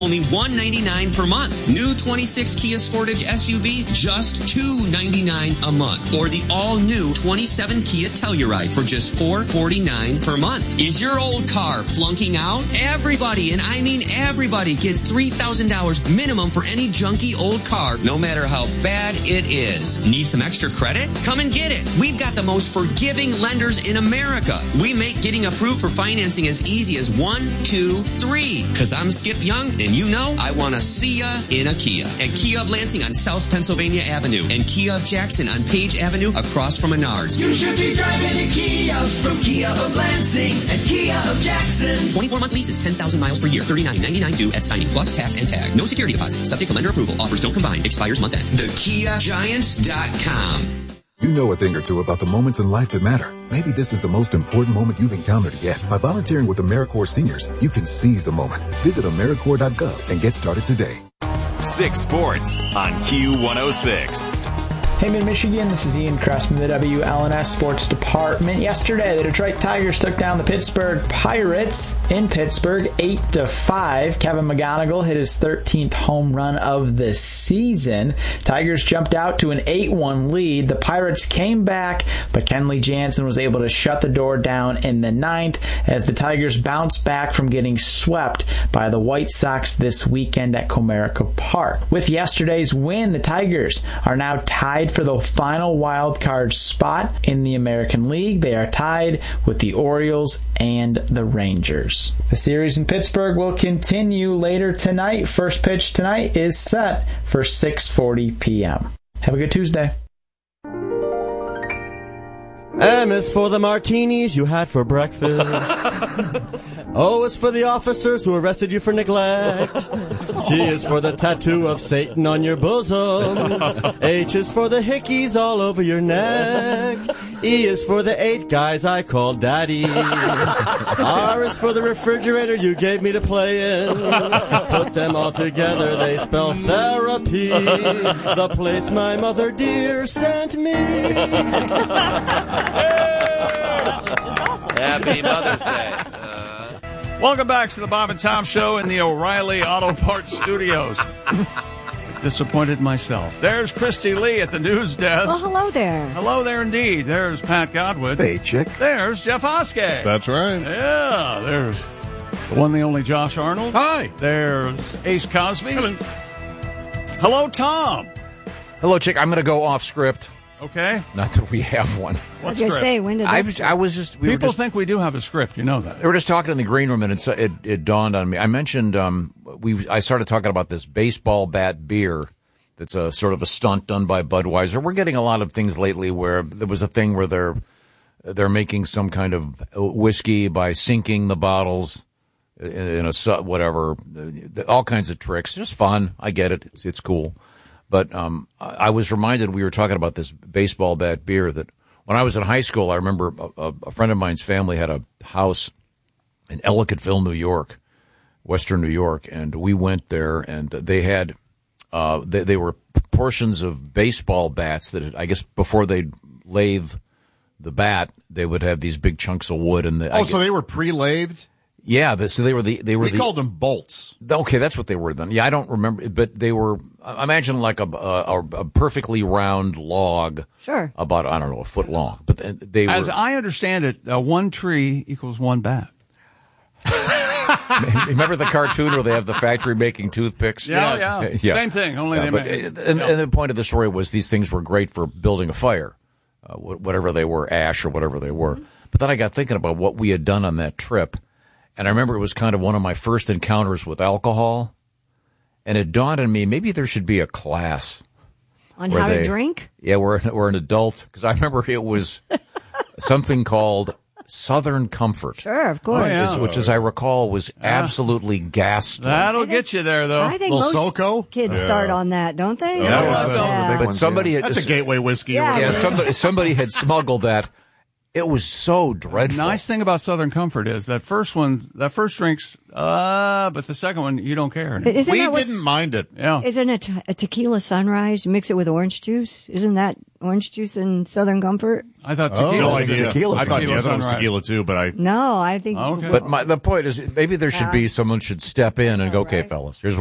Only $199 per month. New 26 Kia Sportage SUV, just $299 a month. Or the all-new 27 Kia Telluride for just $449 per month. Is your old car flunking out? Everybody, and I mean everybody, gets $3,000 minimum for any junky old car, no matter how bad it is. Need some extra credit? Come and get it. We've got the most forgiving lenders in America. We make getting approved for financing as easy as 1, 2, 3. Because I'm Skip Young, and you know I want to see ya in a Kia. At Kia of Lansing on South Pennsylvania Avenue and Kia of Jackson on Page Avenue across from Menards. You should be driving a Kia from Kia of Lansing and Kia of Jackson. 24-month leases, 10,000 miles per year, $39.99 due at signing, plus tax and tag. No security deposit. Subject to lender approval. Offers don't combine. Expires month end. TheKiaGiants.com. You know a thing or two about the moments in life that matter. Maybe this is the most important moment you've encountered yet. By volunteering with AmeriCorps seniors, you can seize the moment. Visit AmeriCorps.gov and get started today. 6 Sports on Q106. Hey, Mid-Michigan, this is Ian Cressman, the WLNS Sports Department. Yesterday, the Detroit Tigers took down the Pittsburgh Pirates in Pittsburgh 8-5. Kevin McGonigal hit his 13th home run of the season. Tigers jumped out to an 8-1 lead. The Pirates came back, but Kenley Jansen was able to shut the door down in the 9th as the Tigers bounced back from getting swept by the White Sox this weekend at Comerica Park. With yesterday's win, the Tigers are now tied for the final wild card spot in the American League. They are tied with the Orioles and the Rangers. The series in Pittsburgh will continue later tonight. First pitch tonight is set for 6:40 p.m. Have a good Tuesday. M is for the martinis you had for breakfast. O is for the officers who arrested you for neglect. T is for the tattoo of Satan on your bosom. H is for the hickeys all over your neck. E is for the 8 guys I called daddy. R is for the refrigerator you gave me to play in. Put them all together, they spell therapy. The place my mother dear sent me. Happy Mother's Day. Welcome back to the Bob and Tom Show in the O'Reilly Auto Parts Studios. Disappointed myself. There's Christy Lee at the news desk. Well, hello there. Hello there indeed. There's Pat Godwin. Hey, chick. There's Jeff Oskey. That's right. Yeah, there's the one, the only Josh Arnold. Hi. There's Ace Cosby. Hello, Tom. Hello, chick. I'm going to go off script. Okay. Not that we have one. What did you say? When did that I was just... People think we do have a script. You know that. We were just talking in the green room, and it dawned on me. I mentioned... I started talking about this baseball bat beer that's a sort of a stunt done by Budweiser. We're getting a lot of things lately where there was a thing where they're making some kind of whiskey by sinking the bottles in a whatever, all kinds of tricks. Just fun. I get it. It's cool. But I was reminded, we were talking about this baseball bat beer, that when I was in high school, I remember a friend of mine's family had a house in Ellicottville, New York, Western New York, and we went there, and they had they were portions of baseball bats that, I guess, before they'd lathe the bat, they would have these big chunks of wood. And so they were pre-lathed? Yeah, so they were we called them bolts. Okay, that's what they were then. Yeah, I don't remember, but they were. Imagine like a perfectly round log. Sure. About, I don't know, a foot long. But they were. As I understand it, one tree equals one bat. Remember the cartoon where they have the factory making toothpicks? Yeah. Same thing, only they make. And the point of the story was these things were great for building a fire, whatever they were, ash or whatever they were. But then I got thinking about what we had done on that trip. And I remember it was kind of one of my first encounters with alcohol. And it dawned on me, maybe there should be a class. On how to drink? Yeah, we're an adult. Because I remember it was something called Southern Comfort. Sure, of course. Which, as I recall, was absolutely ghastly. That'll get you there, though. I think most kids start on that, don't they? Yeah, but somebody had... That's a gateway whiskey. Yeah, somebody had smuggled that. It was so dreadful. The nice thing about Southern Comfort is that first drink's, but the second one, you don't care. We didn't mind it. Yeah. Isn't it a tequila sunrise? You mix it with orange juice. Isn't that orange juice in Southern Comfort? I thought tequila. No was idea. tequila. I thought Tequila it was sunrise. tequila too, but I. No, I think. Okay. But the point is, maybe there should be someone should step in and go, okay, fellas, here's